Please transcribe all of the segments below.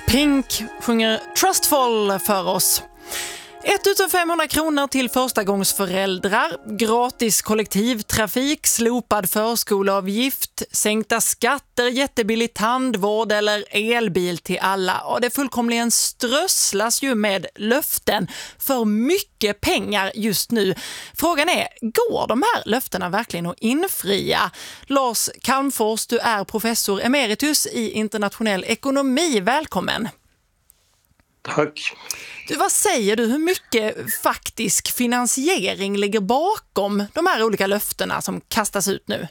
Pink sjunger Trustful för oss. 1500 kronor till förstagångsföräldrar, gratis kollektivtrafik, slopad förskoleavgift, sänkta skatter, jättebillig tandvård eller elbil till alla. Och det fullkomligen strösslas ju med löften för mycket pengar just nu. Frågan är, går de här löftena verkligen att infria? Lars Calmfors, du är professor emeritus i internationell ekonomi. Välkommen! Tack. Vad säger du, hur mycket faktisk finansiering ligger bakom de här olika löftena som kastas ut nu?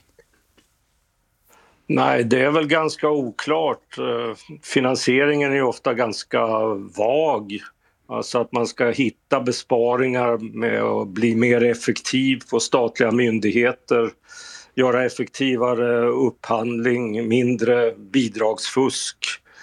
Nej, det är väl ganska oklart. Finansieringen är ofta ganska vag. Alltså att man ska hitta besparingar med att bli mer effektiv på statliga myndigheter, göra effektivare upphandling, mindre bidragsfusk.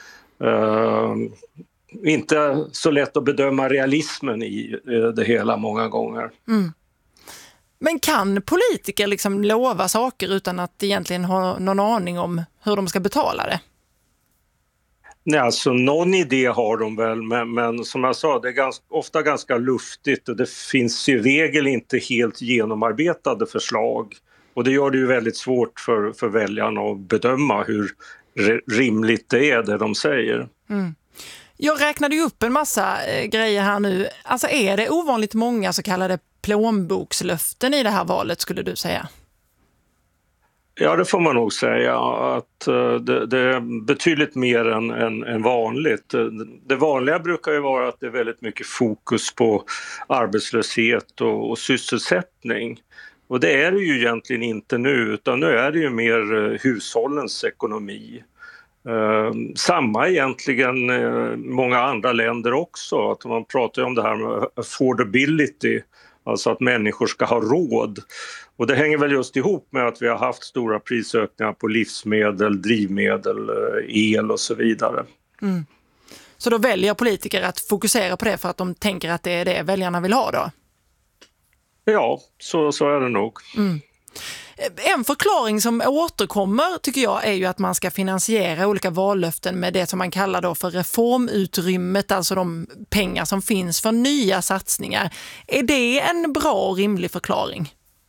Inte så lätt att bedöma realismen i det hela många gånger. Mm. Men kan politiker liksom lova saker utan att egentligen ha någon aning om hur de ska betala det? Nej, alltså någon idé har de väl, men som jag sa, det är ofta ganska luftigt och det finns i regel inte helt genomarbetade förslag. Och det gör det ju väldigt svårt för väljarna att bedöma hur rimligt det är det de säger. Mm. Jag räknade ju upp en massa grejer här nu. Alltså är det ovanligt många så kallade plånbokslöften i det här valet, skulle du säga? Ja, det får man nog säga. Att det är betydligt mer än vanligt. Det vanliga brukar ju vara att det är väldigt mycket fokus på arbetslöshet och sysselsättning. Och det är det ju egentligen inte nu, utan nu är det ju mer hushållens ekonomi. Samma egentligen många andra länder också, att man pratar om det här med affordability, alltså att människor ska ha råd. Och det hänger väl just ihop med att vi har haft stora prisökningar på livsmedel, drivmedel, el och så vidare. Mm. Så då väljer politiker att fokusera på det för att de tänker att det är det väljarna vill ha då? Ja, så är det nog. Mm. En förklaring som återkommer tycker jag är ju att man ska finansiera olika vallöften med det som man kallar då för reformutrymmet, alltså de pengar som finns för nya satsningar. Är det en bra och rimlig förklaring?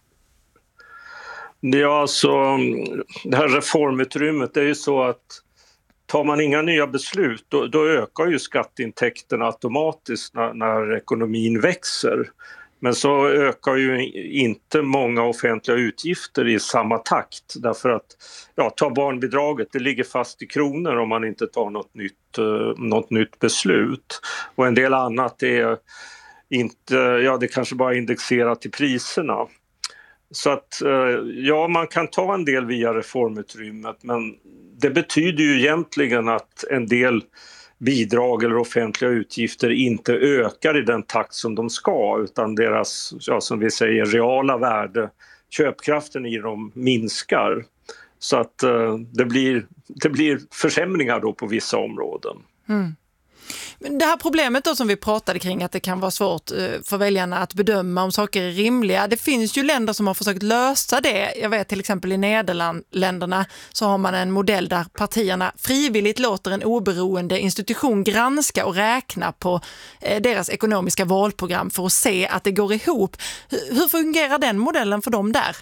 Ja, alltså det här reformutrymmet, det är ju så att tar man inga nya beslut då ökar ju skatteintäkterna automatiskt när ekonomin växer. Men så ökar ju inte många offentliga utgifter i samma takt därför att ta barnbidraget, det ligger fast i kronor om man inte tar något nytt beslut. Och en del annat är inte, det kanske bara är indexerat till priserna. Så att man kan ta en del via reformutrymmet, men det betyder ju egentligen att en del bidrag eller offentliga utgifter inte ökar i den takt som de ska, utan deras, som vi säger, reala värde, köpkraften i dem minskar. Så att det blir försämringar då på vissa områden. Mm. Men det här problemet då som vi pratade kring, att det kan vara svårt för väljarna att bedöma om saker är rimliga. Det finns ju länder som har försökt lösa det. Jag vet till exempel i Nederländerna så har man en modell där partierna frivilligt låter en oberoende institution granska och räkna på deras ekonomiska valprogram för att se att det går ihop. Hur fungerar den modellen för dem där?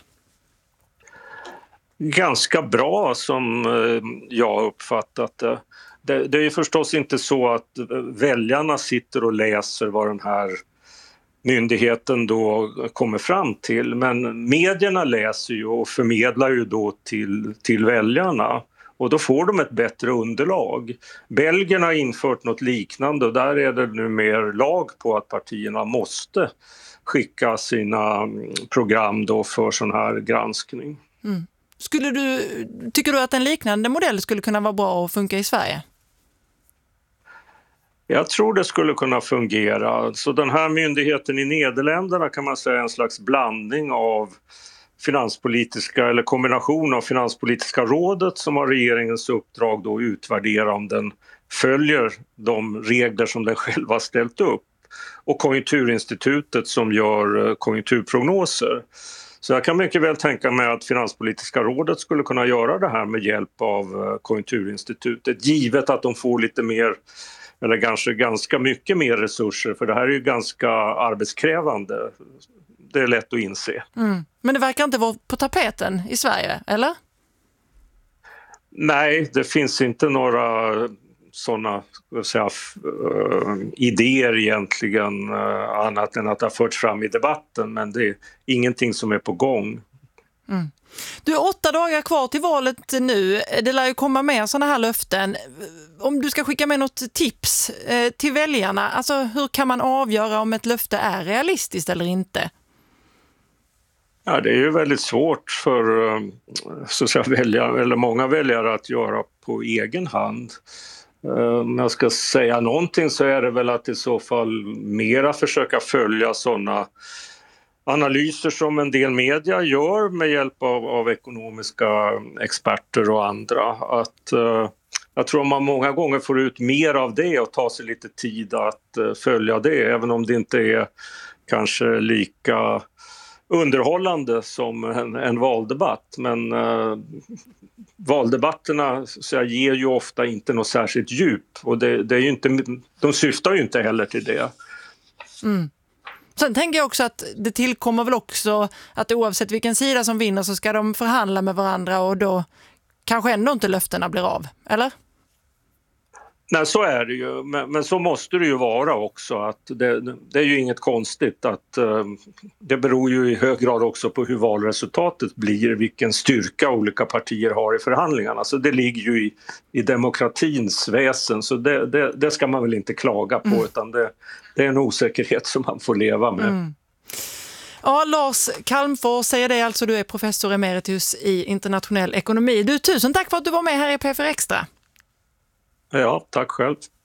Ganska bra som jag har uppfattat det. Det är ju förstås inte så att väljarna sitter och läser vad den här myndigheten då kommer fram till, men medierna läser ju och förmedlar ju då till väljarna och då får de ett bättre underlag. Belgien har infört något liknande och där är det nu mer lag på att partierna måste skicka sina program då för sån här granskning. Mm. Tycker du att en liknande modell skulle kunna vara bra och funka i Sverige? Jag tror det skulle kunna fungera. Så den här myndigheten i Nederländerna kan man säga är en slags blandning av finanspolitiska eller kombination av Finanspolitiska rådet som har regeringens uppdrag då att utvärdera om den följer de regler som den själv har ställt upp och Konjunkturinstitutet som gör konjunkturprognoser. Så jag kan mycket väl tänka mig att Finanspolitiska rådet skulle kunna göra det här med hjälp av Konjunkturinstitutet, givet att de får lite mer, eller kanske ganska mycket mer resurser, för det här är ju ganska arbetskrävande. Det är lätt att inse. Men det verkar inte vara på tapeten i Sverige, eller? Nej, det finns inte några sådana idéer egentligen, annat än att det har förts fram i debatten, men det är ingenting som är på gång. Du har 8 dagar kvar till valet nu. Det lär ju komma med sådana här löften. Om du ska skicka med något tips till väljarna, alltså hur kan man avgöra om ett löfte är realistiskt eller inte? Ja, det är ju väldigt svårt för så att säga, många väljare att göra på egen hand. Om jag ska säga någonting så är det väl att i så fall mera försöka följa sådana analyser som en del media gör med hjälp av ekonomiska experter och andra. Jag tror man många gånger får ut mer av det och ta sig lite tid att följa det, även om det inte är kanske lika underhållande som en valdebatt. Men valdebatterna ger ju ofta inte något särskilt djup, och det är ju inte, de syftar ju inte heller till det. Sen tänker jag också att det tillkommer väl också att oavsett vilken sida som vinner så ska de förhandla med varandra, och då kanske ändå inte löftena blir av, eller? Nej, så är det ju, men så måste det ju vara också. Att det är ju inget konstigt att det beror ju i hög grad också på hur valresultatet blir, vilken styrka olika partier har i förhandlingarna. Så det ligger ju i demokratins väsen, så det ska man väl inte klaga på, utan det är en osäkerhet som man får leva med. Ja, Lars Calmfors säger det alltså, du är professor emeritus i internationell ekonomi. Du, tusen tack för att du var med här i P4 Extra. Ja, tack själv.